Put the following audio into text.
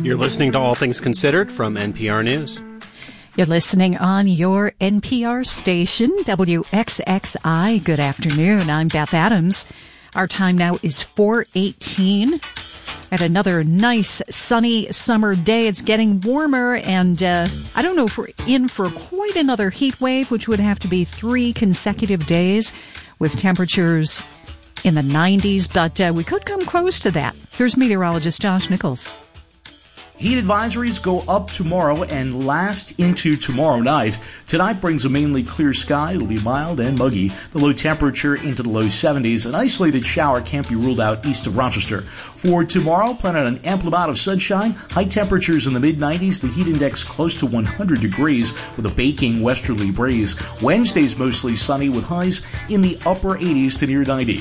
You're listening to All Things Considered from NPR News. You're listening on your NPR station, WXXI. Good afternoon. I'm Beth Adams. Our time now is 4:18. At another nice, sunny summer day. It's getting warmer, and I don't know if we're in for quite another heat wave, which would have to be 3 consecutive days with temperatures in the 90s, but we could come close to that. Here's meteorologist Josh Nichols. Heat advisories go up tomorrow and last into tomorrow night. Tonight brings a mainly clear sky. It'll be mild and muggy. The low temperature into the low 70s. An isolated shower can't be ruled out east of Rochester. For tomorrow, plan on an ample amount of sunshine. High temperatures in the mid-90s. The heat index close to 100 degrees with a baking westerly breeze. Wednesday's mostly sunny with highs in the upper 80s to near 90.